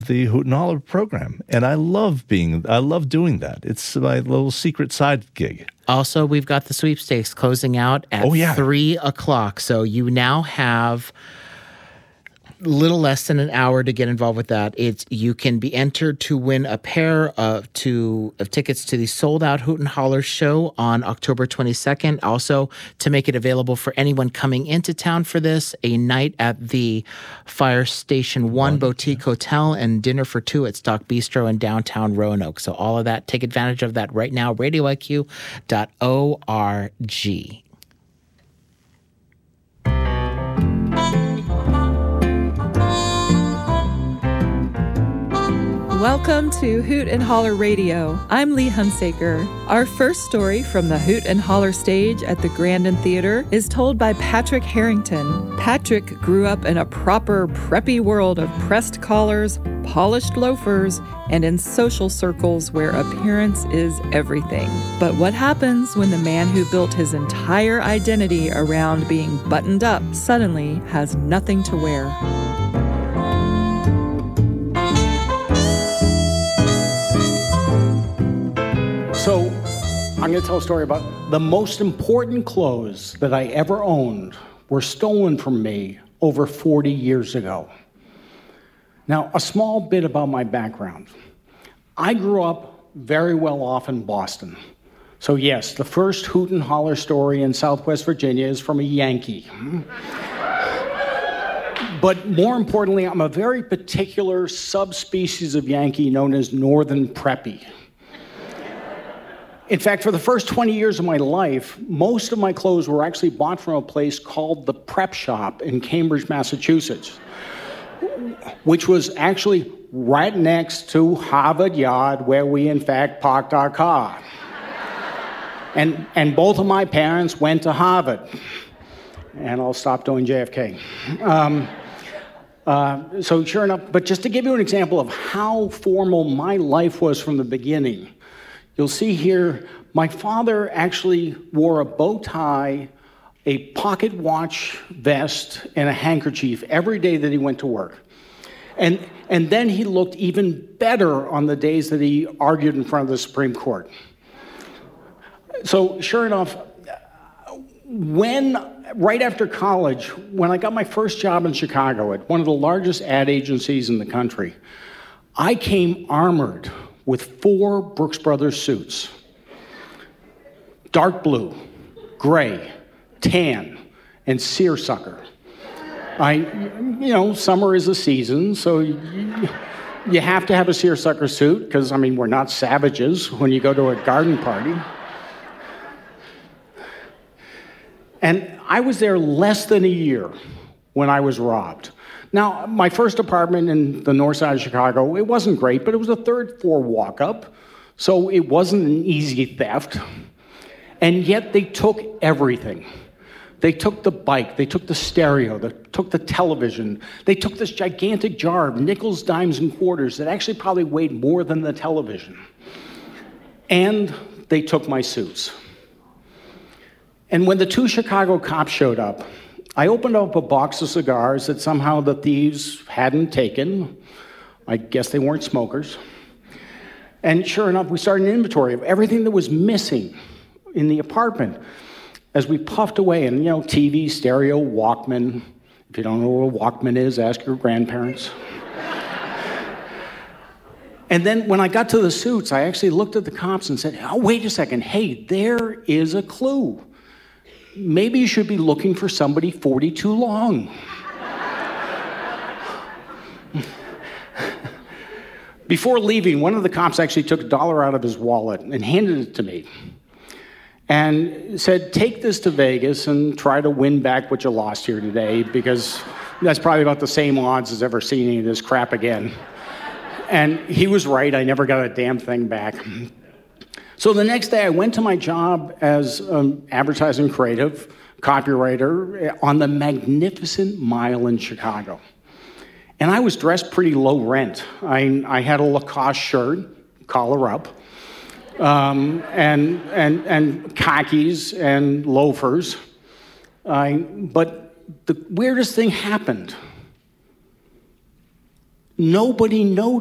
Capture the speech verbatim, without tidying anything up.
the Hoot and Holler program. And I love being, I love doing that. It's my little secret side gig. Also, we've got the sweepstakes closing out at oh, yeah. three o'clock. So you now have little less than an hour to get involved with that. It's you can be entered to win a pair of to of tickets to the sold out Hoot and Holler show on October twenty-second. Also, to make it available for anyone coming into town for this, a night at the Fire Station One, One Boutique yeah. Hotel and dinner for two at Stock Bistro in downtown Roanoke. So all of that, take advantage of that right now. radio I Q dot org. Welcome to Hoot and Holler Radio. I'm Lee Hunsaker. Our first story from the Hoot and Holler stage at the Grandin Theater is told by Patrick Harrington. Patrick grew up in a proper preppy world of pressed collars, polished loafers, and in social circles where appearance is everything. But what happens when the man who built his entire identity around being buttoned up suddenly has nothing to wear? So, I'm going to tell a story about the most important clothes that I ever owned were stolen from me over forty years ago. Now, a small bit about my background. I grew up very well off in Boston. So yes, the first Hoot and Holler story in Southwest Virginia is from a Yankee. But more importantly, I'm a very particular subspecies of Yankee known as Northern Preppy. In fact, for the first twenty years of my life, most of my clothes were actually bought from a place called the Prep Shop in Cambridge, Massachusetts, which was actually right next to Harvard Yard, where we, in fact, parked our car. And, and both of my parents went to Harvard. And I'll stop doing J F K. Um, uh, so sure enough, but just to give you an example of how formal my life was from the beginning, you'll see here, my father actually wore a bow tie, a pocket watch vest, and a handkerchief every day that he went to work. And, and then he looked even better on the days that he argued in front of the Supreme Court. So sure enough, when, right after college, when I got my first job in Chicago at one of the largest ad agencies in the country, I came armored with four Brooks Brothers suits. Dark blue, gray, tan, and seersucker. I, you know, summer is a season, so you, you have to have a seersucker suit, because, I mean, we're not savages when you go to a garden party. And I was there less than a year when I was robbed. Now, my first apartment in the north side of Chicago, it wasn't great, but it was a third floor walk-up, so it wasn't an easy theft. And yet they took everything. They took the bike, they took the stereo, they took the television, they took this gigantic jar of nickels, dimes, and quarters that actually probably weighed more than the television. And they took my suits. And when the two Chicago cops showed up, I opened up a box of cigars that somehow the thieves hadn't taken. I guess they weren't smokers. And sure enough, we started an inventory of everything that was missing in the apartment as we puffed away. And, you know, T V, stereo, Walkman. If you don't know what a Walkman is, ask your grandparents. And then when I got to the suits, I actually looked at the cops and said, oh, wait a second. Hey, there is a clue. Maybe you should be looking for somebody forty too long. Before leaving, one of the cops actually took a dollar out of his wallet and handed it to me and said, take this to Vegas and try to win back what you lost here today, because that's probably about the same odds as ever seeing any of this crap again. And he was right. I never got a damn thing back. So the next day, I went to my job as an advertising creative copywriter on the Magnificent Mile in Chicago. And I was dressed pretty low rent. I, I had a Lacoste shirt, collar up, um, and, and, and khakis and loafers. I, but the weirdest thing happened. Nobody noticed.